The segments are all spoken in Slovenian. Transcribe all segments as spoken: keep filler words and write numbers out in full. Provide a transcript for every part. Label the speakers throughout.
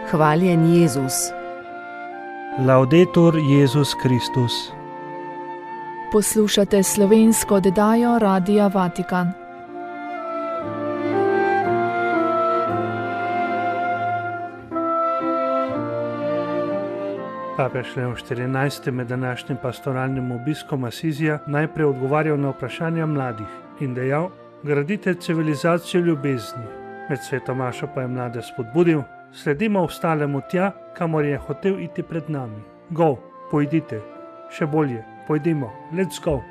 Speaker 1: Hvaljen Jezus.
Speaker 2: Laudetur Jezus Kristus.
Speaker 3: Poslušate slovensko oddajo Radia Vatikan.
Speaker 2: Papež Leon štirinajsti med današnjim pastoralnim obiskom Asizija najprej odgovarjal na vprašanja mladih in dejal: gradite civilizacijo ljubezni. Med sveto mašo pa je mlade spodbudil: sledimo ostalemu tja, kamor je hotel iti pred nami. Go, pojdite, še bolje, pojdimo, let's go.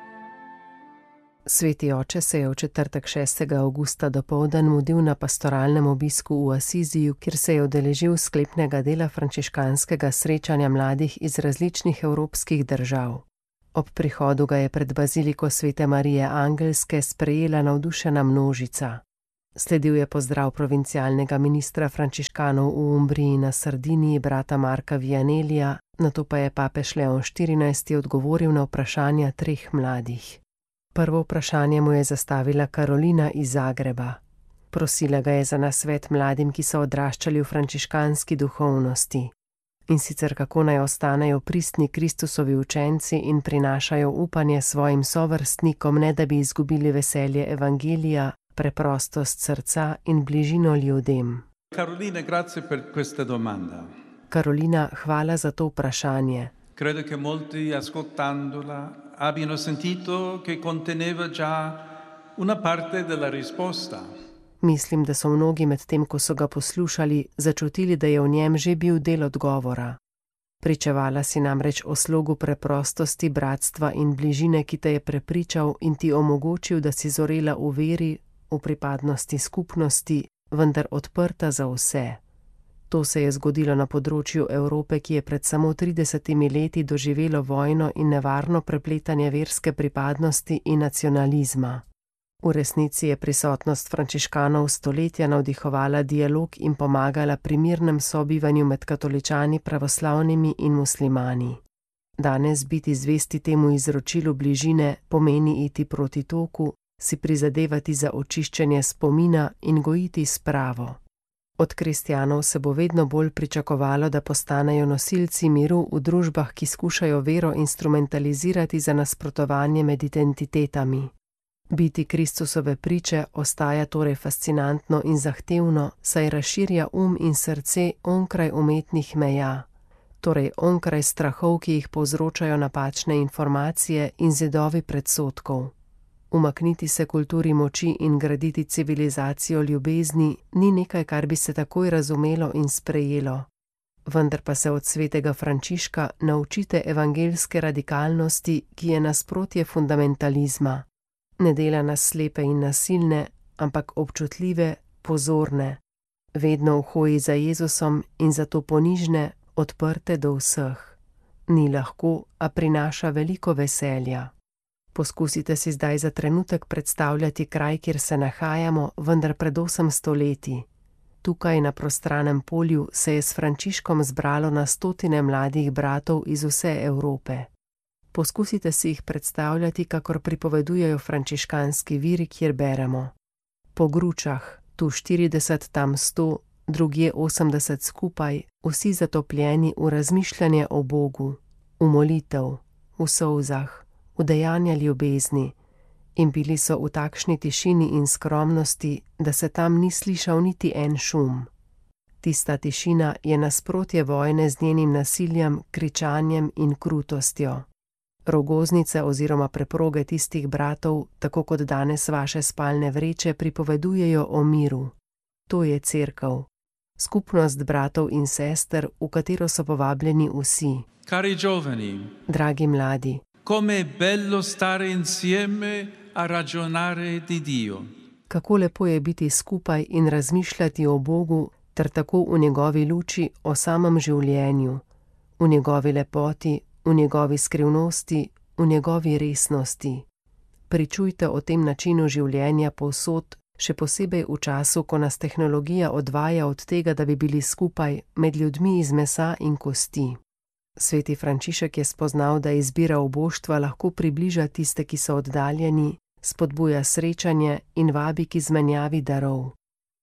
Speaker 1: Sveti oče se je v četrtek šestega avgusta dopoldan mudil na pastoralnem obisku v Asiziju, kjer se je udeležil sklepnega dela frančiškanskega srečanja mladih iz različnih evropskih držav. Ob prihodu ga je pred baziliko Svete Marije Angelske sprejela navdušena množica. Sledil je pozdrav provincialnega ministra frančiškanov v Umbriji na Sardiniji, brata Marka Vianelija, nato pa je papež Leon štirinajsti odgovoril na vprašanja treh mladih. Prvo vprašanje mu je zastavila Karolina iz Zagreba. Prosila ga je za nasvet mladim, ki so odraščali v frančiškanski duhovnosti. In sicer kako naj ostanejo pristni Kristusovi učenci in prinašajo upanje svojim sovrstnikom, ne da bi izgubili veselje evangelija, preprostost srca in bližino ljudem.
Speaker 4: Carolina, grazie per questa domanda.
Speaker 1: Karolina, hvala za to vprašanje.
Speaker 4: Credo che molti ascoltandola abbiano sentito che conteneva già una parte della risposta.
Speaker 1: Mislim, da so mnogi med tem, ko so ga poslušali, začutili, da je v njem že bil del odgovora. Pričevala si namreč o slogu preprostosti, bratstva in bližine, ki te je prepričal in ti omogočil, da si zorela v veri, v pripadnosti skupnosti, vendar odprta za vse. To se je zgodilo na področju Evrope, ki je pred samo tridesetimi leti doživelo vojno in nevarno prepletanje verske pripadnosti in nacionalizma. V resnici je prisotnost frančiškanov stoletja navdihovala dialog in pomagala pri mirnem sobivanju med katoličani, pravoslavnimi in muslimani. Danes biti zvesti temu izročilu bližine pomeni iti proti toku, si prizadevati za očiščenje spomina in gojiti spravo. Od kristjanov se bo vedno bolj pričakovalo, da postanejo nosilci miru v družbah, ki skušajo vero instrumentalizirati za nasprotovanje med identitetami. Biti Kristusove priče ostaja torej fascinantno in zahtevno, saj razširja um in srce onkraj umetnih meja, torej onkraj strahov, ki jih povzročajo napačne informacije in zidovi predsodkov. Umakniti se kulturi moči in graditi civilizacijo ljubezni ni nekaj, kar bi se takoj razumelo in sprejelo. Vendar pa se od svetega Frančiška naučite evangeljske radikalnosti, ki je nasprotje fundamentalizma. Ne dela nas slepe in nasilne, ampak občutljive, pozorne. Vedno v hoji za Jezusom in zato ponižne, odprte do vseh. Ni lahko, a prinaša veliko veselja. Poskusite si zdaj za trenutek predstavljati kraj, kjer se nahajamo, vendar pred osemsto leti. Tukaj na prostranem polju se je s Frančiškom zbralo na stotine mladih bratov iz vse Evrope. Poskusite si jih predstavljati, kakor pripovedujejo frančiškanski viri, kjer beremo. Po gručah, tu štirideset, tam sto, drugje osemdeset skupaj, vsi zatopljeni v razmišljanje o Bogu, v molitev, v solzah, v dejanja ljubezni, in bili so v takšni tišini in skromnosti, da se tam ni slišal niti en šum. Tista tišina je nasprotje vojne z njenim nasiljem, kričanjem in krutostjo. Rogoznice oziroma preproge tistih bratov, tako kot danes vaše spalne vreče, pripovedujejo o miru. To je cerkev. Skupnost bratov in sester, v katero so povabljeni vsi.
Speaker 4: Cari giovani,
Speaker 1: dragi mladi,
Speaker 4: come è bello stare insieme a ragionare di Dio.
Speaker 1: Kako lepo je biti skupaj in razmišljati o Bogu, ter tako v njegovi luči o samem življenju, v njegovi lepoti, v njegovi skrivnosti, v njegovi resnosti. Pričujte o tem načinu življenja povsod, še posebej v času, ko nas tehnologija odvaja od tega, da bi bili skupaj med ljudmi iz mesa in kosti. Sveti Frančišek je spoznal, da izbira oboštva lahko približa tiste, ki so oddaljeni, spodbuja srečanje in vabi k izmenjavi darov.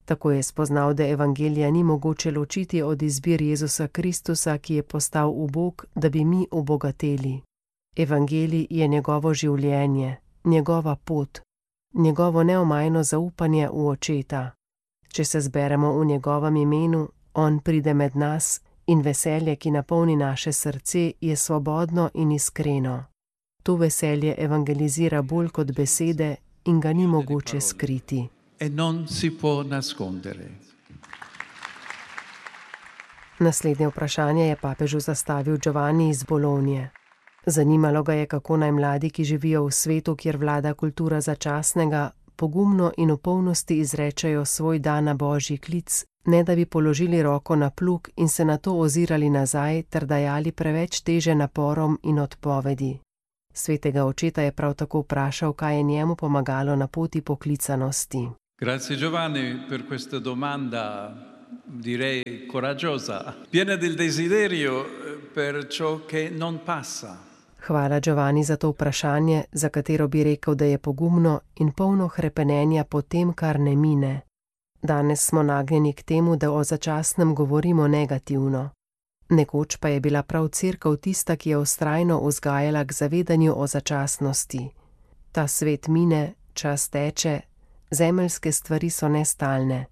Speaker 1: Tako je spoznal, da evangelija ni mogoče ločiti od izbir Jezusa Kristusa, ki je postal ubog, da bi mi obogateli. Evangelij je njegovo življenje, njegova pot, njegovo neomajno zaupanje v Očeta. Če se zberemo v njegovem imenu, on pride med nas in veselje, ki napolni naše srce, je svobodno in iskreno. To veselje evangelizira bolj kot besede in ga ni mogoče skriti.
Speaker 4: E non si può nascondere.
Speaker 1: Naslednje vprašanje je papežu zastavil Giovanni iz Bolonje. Zanimalo ga je, kako naj mladi, ki živijo v svetu, kjer vlada kultura začasnega, pogumno in v polnosti izrečejo svoj da na božji klic, ne da bi položili roko na plug in se nato ozirali nazaj ter dajali preveč teže naporom in odpovedi. Svetega očeta je prav tako vprašal, kaj je njemu pomagalo na poti poklicanosti.
Speaker 4: Grazie Giovanni per questa domanda, direi coraggiosa, piena del desiderio per ciò che non passa.
Speaker 1: Hvala Giovanni za to vprašanje, za katero bi rekel, da je pogumno in polno hrepenenja po tem, kar ne mine. Danes smo nagnjeni k temu, da o začasnem govorimo negativno. Nekoč pa je bila prav cerkev tista, ki je vztrajno vzgajala k zavedanju o začasnosti. Ta svet mine, čas teče, zemeljske stvari so nestalne.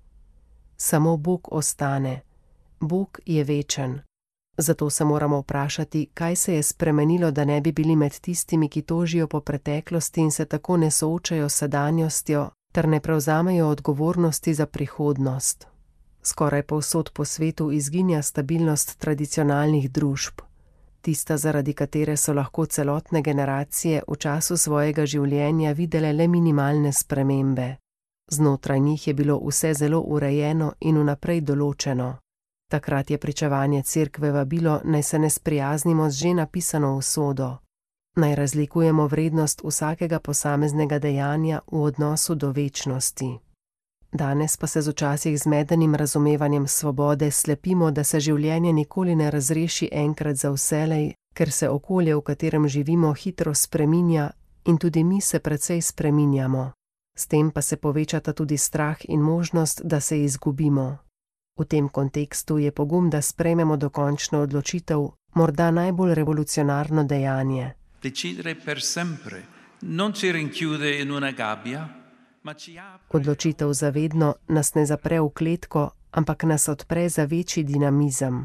Speaker 1: Samo Bog ostane. Bog je večen. Zato se moramo vprašati, kaj se je spremenilo, da ne bi bili med tistimi, ki tožijo po preteklosti in se tako ne soočajo s sedanjostjo, ter ne prevzamejo odgovornosti za prihodnost. Skoraj povsod po svetu izginja stabilnost tradicionalnih družb. Tista, zaradi katere so lahko celotne generacije v času svojega življenja videle le minimalne spremembe. Znotraj njih je bilo vse zelo urejeno in vnaprej določeno. Takrat je pričevanje cerkve vabilo, naj se ne sprijaznimo z že napisano usodo. Naj razlikujemo vrednost vsakega posameznega dejanja v odnosu do večnosti. Danes pa se z včasih zmedenim razumevanjem svobode slepimo, da se življenje nikoli ne razreši enkrat za vselej, ker se okolje, v katerem živimo, hitro spreminja in tudi mi se precej spreminjamo. S tem pa se povečata tudi strah in možnost, da se izgubimo. V tem kontekstu je pogum, da sprejmemo dokončno odločitev, morda najbolj revolucionarno dejanje.
Speaker 4: Decidere per sempre, non ci rinchiude in una gabbia, ma ci apre.
Speaker 1: Odločitev za vedno nas ne zapre v kletko, ampak nas odpre za večji dinamizem.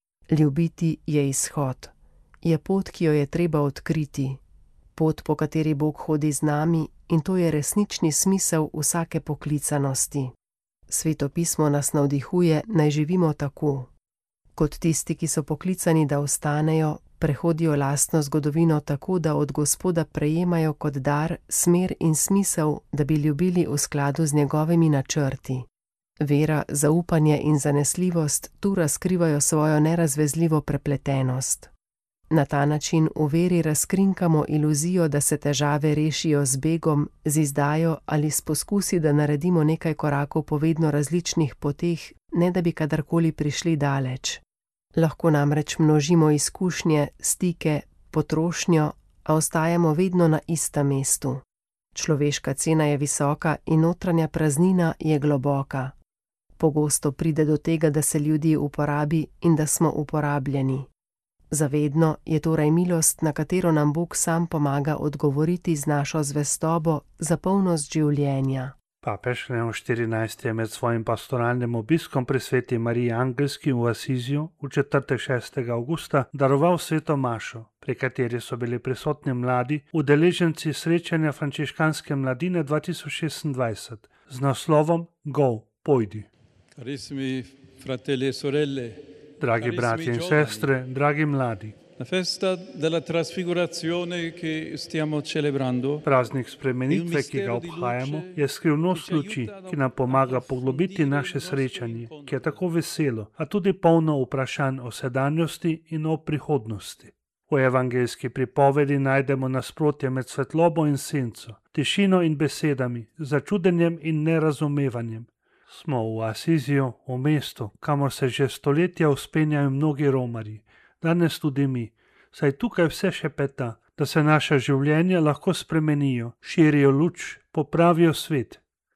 Speaker 1: Ljubiti je izhod. Je pot, ki jo je treba odkriti. Pot, po kateri Bog hodi z nami, in to je resnični smisel vsake poklicanosti. Sveto pismo nas navdihuje, naj živimo tako. Kot tisti, ki so poklicani, da ostanejo, prehodijo lastno zgodovino tako, da od Gospoda prejemajo kot dar smer in smisel, da bi ljubili v skladu z njegovimi načrti. Vera, zaupanje in zanesljivost tu razkrivajo svojo nerazvezljivo prepletenost. Na ta način v veri razkrinkamo iluzijo, da se težave rešijo z begom, z izdajo ali s poskusi, da naredimo nekaj korakov po vedno različnih poteh, ne da bi kadarkoli prišli daleč. Lahko namreč množimo izkušnje, stike, potrošnjo, a ostajamo vedno na istem mestu. Človeška cena je visoka in notranja praznina je globoka. Pogosto pride do tega, da se ljudi uporabi in da smo uporabljeni. Zavedno je torej milost, na katero nam Bog sam pomaga odgovoriti z našo zvestobo za polnost življenja.
Speaker 2: Papež Leon štirinajsti je med svojim pastoralnim obiskom pri sveti Mariji Angelski v Asiziju v četrtek šestega avgusta daroval sveto mašo, pri kateri so bili prisotni mladi udeleženci srečanja frančiškanske mladine dva tisoč šestindvajset z naslovom Go, pojdi.
Speaker 4: Carissimi fratelli e sorelle,
Speaker 2: Dragi bratje in sestre, dragi mladi.
Speaker 4: La festa della trasfigurazione che stiamo celebrando.
Speaker 2: Praznik spremenitve, ki ga obhajamo, je skrivnost luči, ki nam pomaga poglobiti naše srečanje, ki je tako veselo, a tudi polno vprašanj o sedanjosti in o prihodnosti. V evangeljski pripovedi najdemo nasprotje med svetlobo in senco, tišino in besedami, začudenjem in nerazumevanjem. Smo v Asiziju, v mestu, kamor se že stoletja vzpenjajo mnogi romarji. Danes tudi mi, saj tukaj vse šepeta, da se naša življenja lahko spremenijo, širijo luč, popravijo svet.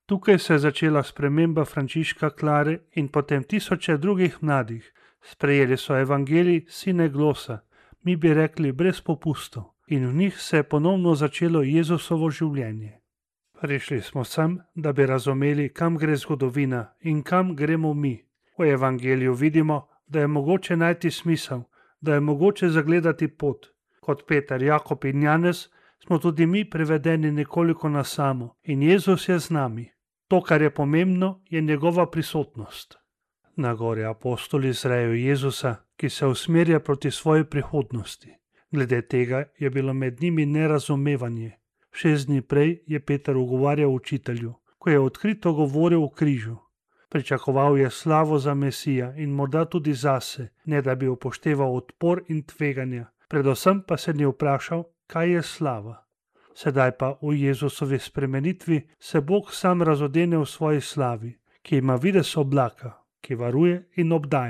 Speaker 2: Tukaj se je začela sprememba Frančiška Klare in potem tisoče drugih mladih. Sprejeli so evangelij sine glosa, mi bi rekli brez popustov, in v njih se je ponovno začelo Jezusovo življenje. Prišli smo sem, da bi razumeli, kam gre zgodovina in kam gremo mi. V evangeliju vidimo, da je mogoče najti smisel, da je mogoče zagledati pot. Kot Peter, Jakob in Janez smo tudi mi prevedeni nekoliko na samo in Jezus je z nami. To, kar je pomembno, je njegova prisotnost. Na gori apostoli zrejo Jezusa, ki se usmerja proti svoji prihodnosti. Glede tega je bilo med njimi nerazumevanje. Šest dni prej je Peter ugovarjal učitelju, ko je odkrito govoril o križu. Pričakoval je slavo za Mesija in morda tudi zase, ne da bi upošteval odpor in tveganja. Predvsem pa se ni vprašal, kaj je slava. Sedaj pa v Jezusovi spremenitvi se Bog sam razodene v svoji slavi, ki ima videz oblaka, ki varuje in obdaja.